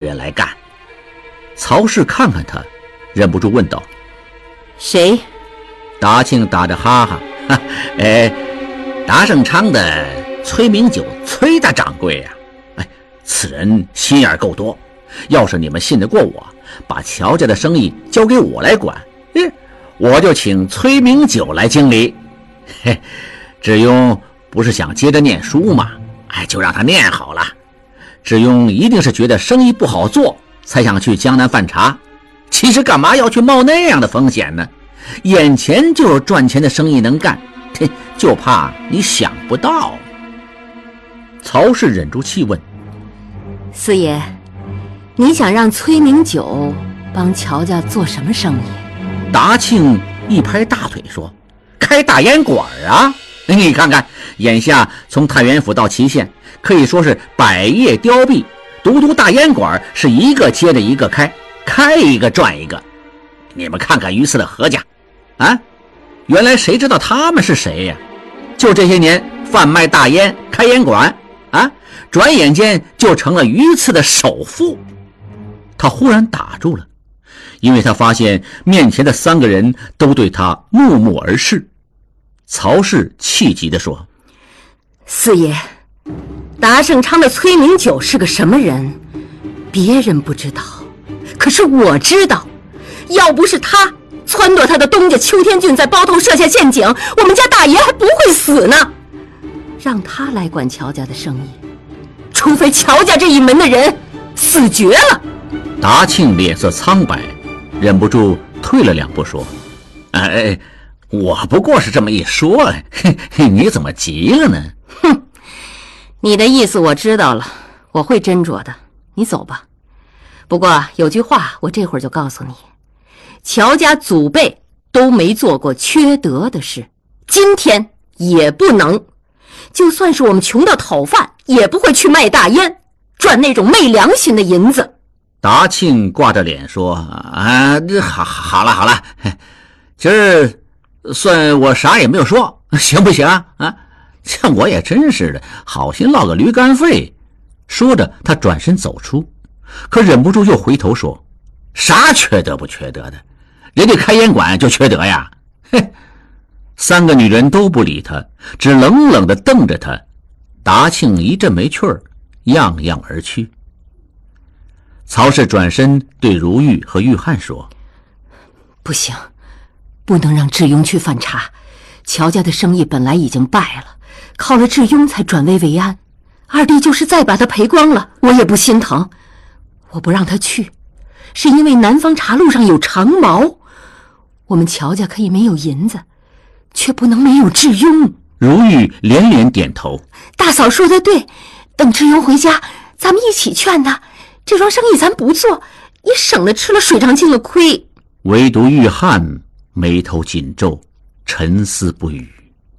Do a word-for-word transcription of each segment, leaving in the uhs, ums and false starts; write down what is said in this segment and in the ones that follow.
人来干。曹氏看看他，忍不住问道： 谁？ 达庆打着哈哈，哈哎，达盛昌的崔明九，崔大掌柜呀、啊！哎，此人心眼够多，要是你们信得过我，把乔家的生意交给我来管，哎，我就请崔明九来经理。嘿，志庸不是想接着念书吗？哎，就让他念好了。志庸一定是觉得生意不好做，才想去江南贩茶。其实干嘛要去冒那样的风险呢？眼前就有赚钱的生意能干，就怕你想不到。曹氏忍住气问： 四爷，你想让崔明九帮乔家做什么生意？ 达庆一拍大腿说：开大烟馆啊！你看看，眼下从太原府到祁县，可以说是百业凋敝，独独大烟馆是一个接着一个开，开一个赚一个。你们看看于四的何家啊，原来谁知道他们是谁呀？就这些年贩卖大烟，开烟馆啊，转眼间就成了于次的首富。他忽然打住了，因为他发现面前的三个人都对他目目而视。曹氏气急地说： 四爷，达盛昌的崔明九是个什么人？别人不知道，可是我知道。要不是他撺掇他的东家邱天俊在包头设下陷阱，我们家大爷还不会死呢。让他来管乔家的生意，除非乔家这一门的人死绝了。 达庆脸色苍白，忍不住退了两步说：哎，我不过是这么一说，嘿嘿，你怎么急了呢？ 哼，你的意思我知道了，我会斟酌的，你走吧。不过有句话我这会儿就告诉你，乔家祖辈都没做过缺德的事，今天也不能。就算是我们穷到讨饭，也不会去卖大烟，赚那种昧良心的银子。 达庆挂着脸说：啊，好好了好了，今儿算我啥也没有说，行不行啊？啊，像我也真是的，好心落个驴肝肺。说着他转身走出，可忍不住又回头说：啥缺德不缺德的，人家开烟馆就缺德呀？嘿！三个女人都不理他，只冷冷地瞪着他。达庆一阵没趣儿，样样而去。曹氏转身对如玉和玉翰说： 不行，不能让智庸去贩茶，乔家的生意本来已经败了，靠了智庸才转危为安，二弟就是再把他赔光了，我也不心疼。我不让他去，是因为南方茶路上有长毛，我们乔家可以没有银子，却不能没有智庸。 如玉连连点头： 大嫂说的对，等智庸回家，咱们一起劝他，这桩生意咱不做，也省了吃了水长青的亏。 唯独玉翰眉头紧皱，沉思不语。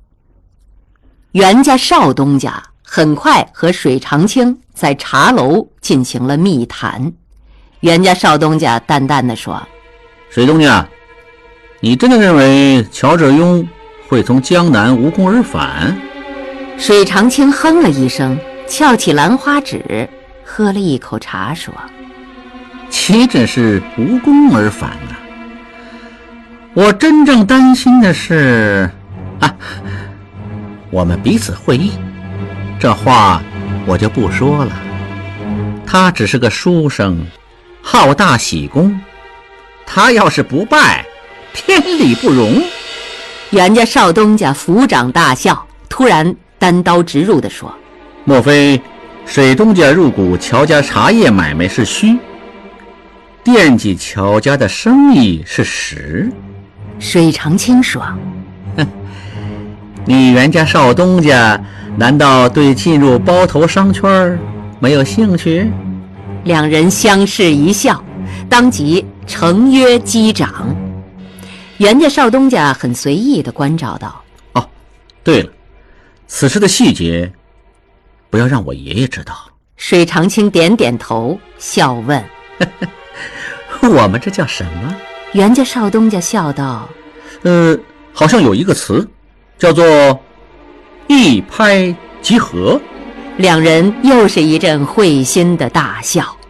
袁家少东家很快和水长青在茶楼进行了密谈。袁家少东家淡淡地说： 水东家，你真的认为乔志庸会从江南无功而返？ 水长青哼了一声，翘起兰花指，喝了一口茶说： 岂止是无功而返啊，我真正担心的是啊，我们彼此会意，这话我就不说了。他只是个书生，好大喜功，他要是不败，天理不容。 袁家少东家抚掌大笑，突然单刀直入地说： 莫非水东家入股乔家茶叶买卖是虚，惦记乔家的生意是实？ 水长青说： 你袁家少东家难道对进入包头商圈没有兴趣？ 两人相视一笑，当即成约击掌。袁家少东家很随意地关照道： 哦，对了，此事的细节不要让我爷爷知道。 水长青点点头，笑问： 我们这叫什么？ 袁家少东家笑道： 呃，好像有一个词叫做一拍即合。 两人又是一阵会心的大笑。